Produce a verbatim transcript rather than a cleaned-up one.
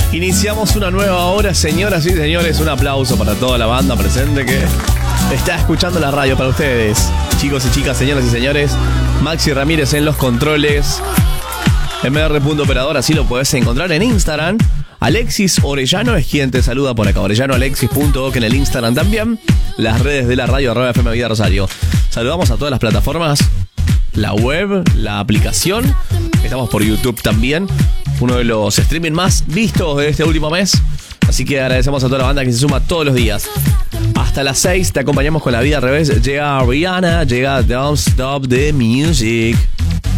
Iniciamos una nueva hora, señoras y señores. Un aplauso para toda la banda presente que está escuchando la radio para ustedes. Chicos y chicas, señoras y señores, Maxi Ramírez en los controles. M R punto operador, así lo podés encontrar en Instagram. Alexis Orellano es quien te saluda por acá. Orellano Alexis punto oc en el Instagram también. Las redes de la radio, arroba F M Vida Rosario. Saludamos a todas las plataformas, la web, la aplicación. Estamos por YouTube también, uno de los streaming más vistos de este último mes. Así que agradecemos a toda la banda que se suma todos los días. Hasta las seis te acompañamos con La Vida al Revés. Llega Rihanna, llega Don't Stop the Music.